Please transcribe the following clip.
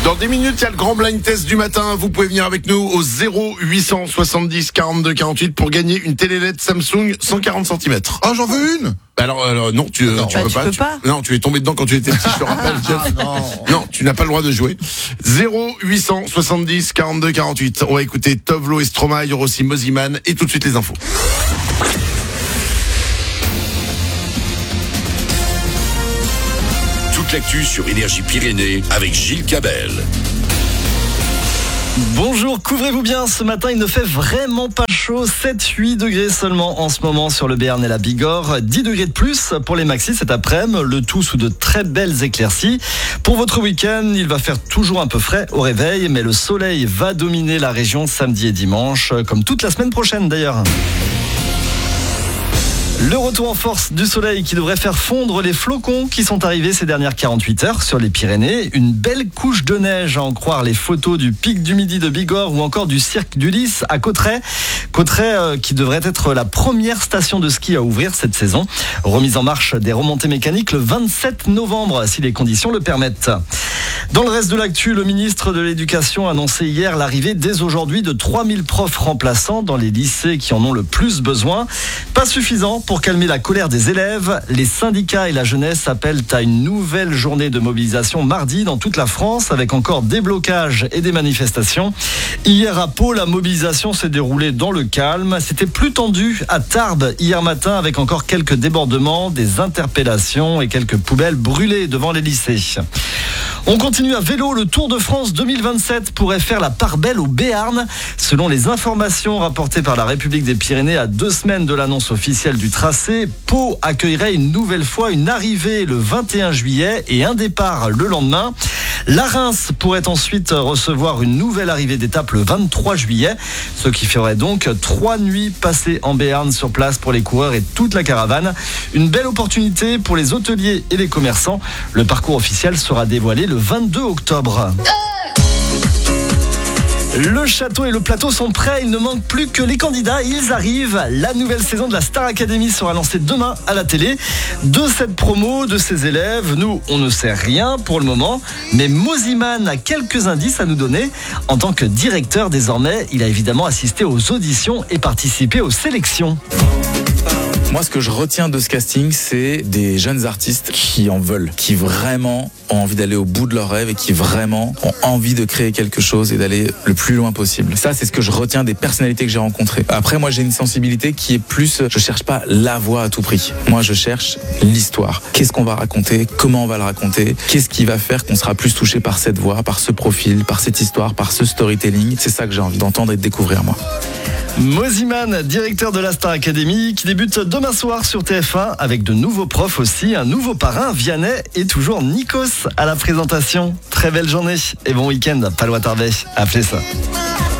Dans 10 minutes, il y a le grand blind test du matin. Vous pouvez venir avec nous au 0870 42 48 pour gagner une télé LED Samsung 140 cm. Ah, j'en veux une. Alors non, tu peux pas. Non, tu es tombé dedans quand tu étais petit, je te rappelle, Jeff. Non, tu n'as pas le droit de jouer. 0870 42 48. On va écouter Tovlo et Stromae, il y aura aussi Moziman et tout de suite les infos. Toute l'actu sur Énergie Pyrénées avec Gilles Cabel. Bonjour, couvrez-vous bien, ce matin il ne fait vraiment pas chaud, 7-8 degrés seulement en ce moment sur le Béarn et la Bigorre, 10 degrés de plus pour les maxis cet après-midi, le tout sous de très belles éclaircies. Pour votre week-end, il va faire toujours un peu frais au réveil, mais le soleil va dominer la région samedi et dimanche, comme toute la semaine prochaine d'ailleurs. Le retour en force du soleil qui devrait faire fondre les flocons qui sont arrivés ces dernières 48 heures sur les Pyrénées. Une belle couche de neige à en croire les photos du pic du Midi de Bigorre ou encore du cirque d'Ulysse à Cauterets. Cauterets qui devrait être la première station de ski à ouvrir cette saison. Remise en marche des remontées mécaniques le 27 novembre si les conditions le permettent. Dans le reste de l'actu, le ministre de l'Éducation a annoncé hier l'arrivée dès aujourd'hui de 3000 profs remplaçants dans les lycées qui en ont le plus besoin. Pas suffisant pour calmer la colère des élèves. Les syndicats et la jeunesse appellent à une nouvelle journée de mobilisation mardi dans toute la France avec encore des blocages et des manifestations. Hier à Pau, la mobilisation s'est déroulée dans le calme. C'était plus tendu à Tarbes hier matin avec encore quelques débordements, des interpellations et quelques poubelles brûlées devant les lycées. On continue à vélo, le Tour de France 2027 pourrait faire la part belle au Béarn. Selon les informations rapportées par la République des Pyrénées à 2 semaines de l'annonce officielle du tracé, Pau accueillerait une nouvelle fois une arrivée le 21 juillet et un départ le lendemain. La Reims pourrait ensuite recevoir une nouvelle arrivée d'étape le 23 juillet, ce qui ferait donc 3 nuits passées en Béarn sur place pour les coureurs et toute la caravane. Une belle opportunité pour les hôteliers et les commerçants. Le parcours officiel sera dévoilé le 22 octobre. Le château et le plateau sont prêts, il ne manque plus que les candidats, ils arrivent. La nouvelle saison de la Star Academy sera lancée demain à la télé. De cette promo, de ses élèves, nous, on ne sait rien pour le moment, mais Moziman a quelques indices à nous donner. En tant que directeur désormais, il a évidemment assisté aux auditions et participé aux sélections. Moi, ce que je retiens de ce casting, c'est des jeunes artistes qui en veulent, qui vraiment ont envie d'aller au bout de leurs rêves et qui vraiment ont envie de créer quelque chose et d'aller le plus loin possible. Ça, c'est ce que je retiens des personnalités que j'ai rencontrées. Après, moi, j'ai une sensibilité qui est plus, je cherche pas la voix à tout prix. Moi, je cherche l'histoire. Qu'est-ce qu'on va raconter? Comment on va le raconter? Qu'est-ce qui va faire qu'on sera plus touché par cette voix, par ce profil, par cette histoire, par ce storytelling? C'est ça que j'ai envie d'entendre et de découvrir, moi. Moziman, directeur de la Star Academy, qui débute demain soir sur TF1 avec de nouveaux profs aussi, un nouveau parrain, Vianney et toujours Nikos à la présentation. Très belle journée et bon week-end, Palois Tarbet, appelez ça.